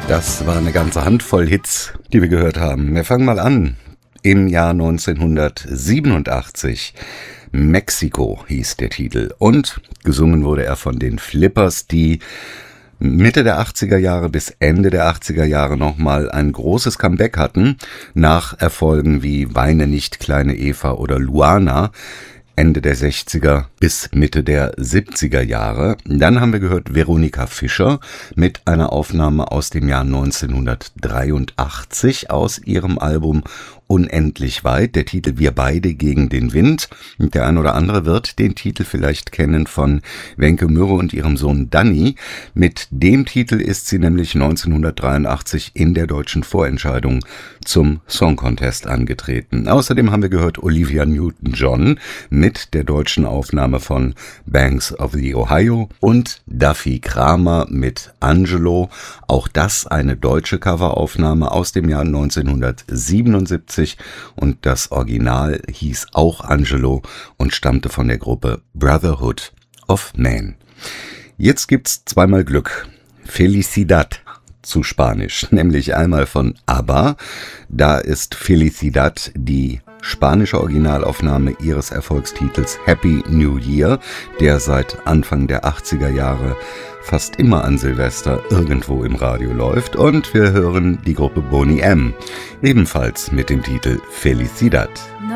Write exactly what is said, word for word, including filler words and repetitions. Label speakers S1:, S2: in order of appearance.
S1: Das war eine ganze Handvoll Hits, die wir gehört haben. Wir fangen mal an. Im Jahr neunzehnhundertsiebenundachtzig. Mexiko hieß der Titel. Und gesungen wurde er von den Flippers, die Mitte der achtziger Jahre bis Ende der achtziger Jahre nochmal ein großes Comeback hatten. Nach Erfolgen wie Weine nicht, kleine Eva oder Luana. Ende der sechziger bis Mitte der siebziger Jahre. Dann haben wir gehört Veronika Fischer mit einer Aufnahme aus dem Jahr neunzehnhundertdreiundachtzig aus ihrem Album Unendlich weit, der Titel Wir beide gegen den Wind. Der ein oder andere wird den Titel vielleicht kennen von Wenke Mürre und ihrem Sohn Danny. Mit dem Titel ist sie nämlich neunzehnhundertdreiundachtzig in der deutschen Vorentscheidung zum Song Contest angetreten. Außerdem haben wir gehört Olivia Newton-John mit der deutschen Aufnahme von Banks of the Ohio und Duffy Kramer mit Angelo. Auch das eine deutsche Coveraufnahme aus dem Jahr neunzehnhundertsiebenundsiebzig. Und das Original hieß auch Angelo und stammte von der Gruppe Brotherhood of Man. Jetzt gibt's zweimal Glück. Felicidad zu Spanisch, nämlich einmal von ABBA. Da ist Felicidad die spanische Originalaufnahme ihres Erfolgstitels Happy New Year, der seit Anfang der achtziger Jahre fast immer an Silvester irgendwo im Radio läuft. Und wir hören die Gruppe Boney M. ebenfalls mit dem Titel Felicidad.